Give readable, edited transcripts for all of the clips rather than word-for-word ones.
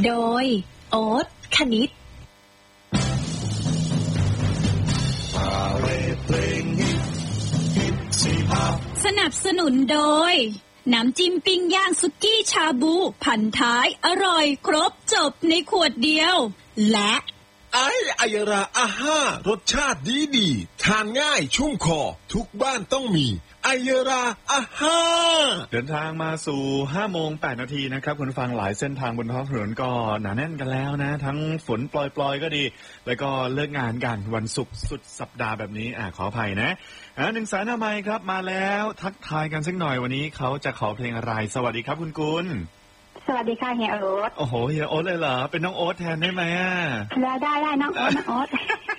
โดยโอ๊ตคณิตสนับสนุนโดยน้ำจิ้มปิ้งย่างสุกี้ชาบูพันท้ายอร่อยครบจบในขวดเดียวและไอยราอาห้ารสชาติดีทานง่ายชุ่มคอทุกบ้านต้องมีไอยราอาห้าเดินทางมาสู่ 5:08 นาทีนะครับคุณฟังหลายเส้นทางบนท้องถนนก็หนาแน่นกันแล้วนะทั้งฝนปล่อยๆก็ดีแล้วก็เลิกงานกันวันศุกร์สุดสัปดาห์แบบนี้ขออภัยนะหนึ่งสายหน้าไมค์ครับมาแล้วทักทายกันสักหน่อยวันนี้เขาจะขอเพลงอะไรสวัสดีครับคุณกุลสวัสดีค่ะเฮียโอ๊ตโอ้โหเฮียโอ๊ตเลยเหรอเป็นน้องโอ๊ตแทนได้ไหมได้น้องโอ๊ต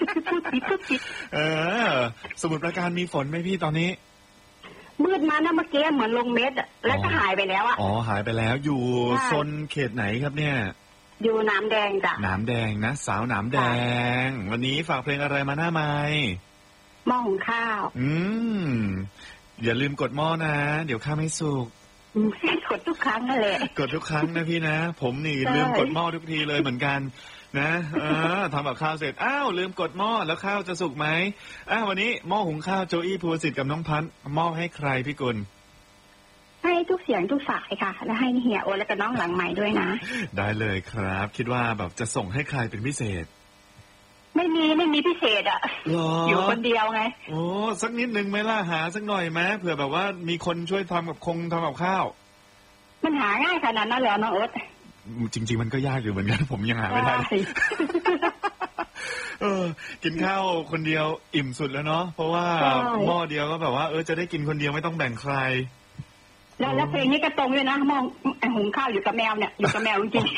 สมุทรปราการมีฝนไหมพี่ตอนนี้มืดมานะเมื่อกี้เหมือนลงเม็ดแล้วก็หายไปแล้วอ๋อหายไปแล้วอยู่โซนเขตไหนครับเนี่ยอยู่น้ำแดงจ้ะน้ำแดงนะสาวน้ำแดงวันนี้ฝากเพลงอะไรมาหน้าไมค์หม้อหุงข้าวอย่าลืมกดหม้อนะเดี๋ยวข้าวไม่สุกกดทุกครั้งนั่นแหละกดทุกครั้งนะพี่นะผมนี่ลืมกดหม้อทุกทีเลยเหมือนกันนะทำกับข้าวเสร็จลืมกดหม้อแล้วข้าวจะสุกไหมวันนี้หม้อหุงข้าวโจอี้ภูสิทธิ์กับน้องพันธ์มอบให้ใครพี่กุลให้ทุกเสียงทุกสายค่ะและให้เฮียโอและก็น้องหลังใหม่ด้วยนะได้เลยครับคิดว่าแบบจะส่งให้ใครเป็นพิเศษไม่มีพิเศษอยู่คนเดียวไงโอ้สักนิดนึงไหมล่ะหาสักหน่อยไหมเผื่อแบบว่ามีคนช่วยทำกับข้าวมันหาง่ายขนาดนั้นเหรอน้องโอ๊ตจริงๆมันก็ยากอยู่เหมือนกันผมยังหาไม่ได้กินข้าวคนเดียวอิ่มสุดแล้วเนาะเพราะว่าหม้อเดียวก็แบบว่าจะได้กินคนเดียวไม่ต้องแบ่งใครแล้วเพลงนี้ก็ตรงเลยนะมองหุงข้าวอยู่กับแมวเนี่ยอยู่กับแมวจริง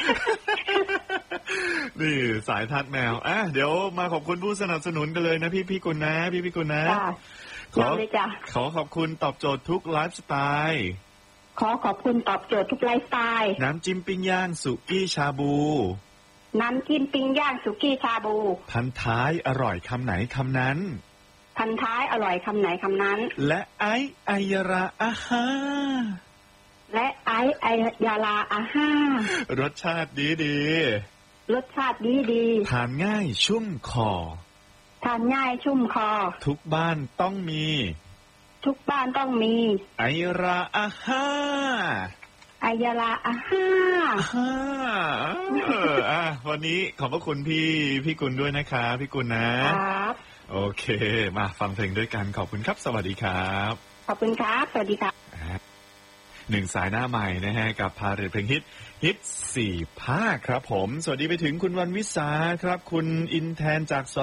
นี่สายทัดแมวเดี๋ยวมาขอบคุณผู้สนับสนุนกันเลยนะพี่กุลนะพี่กุลนะขอขอบคุณตอบโจทย์ทุกไลฟ์สไตล์ขอบคุณตอบโจทย์ทุกไลฟ์สไตล์น้ำจิ้มปิ้งย่างสุกี้ชาบูน้ำจิ้มปิ้งย่างสุกี้ชาบูพันท้ายอร่อยคำไหนคำนั้นพันท้ายอร่อยคำไหนคำนั้นและไอยราอาห้าและไอยาลาอาห้ารสชาติดีรสชาติดีทานง่ายชุ่มคอทานง่ายชุ่มคอทุกบ้านต้องมีทุกบ้านต้องมีไอราอาห้าไอยาลาอาห้าวันนี้ขอบพระคุณพี่กุลด้วยนะคะพี่กุลนะครับโอเคมาฟังเพลงด้วยกันขอบคุณครับสวัสดีครับขอบคุณครับสวัสดีครับหนึ่งสายหน้าใหม่นะฮะกับพาเรทเพลงฮิต4 ภาคครับผมสวัสดีไปถึงคุณวันวิสาครับคุณอินแทนจากส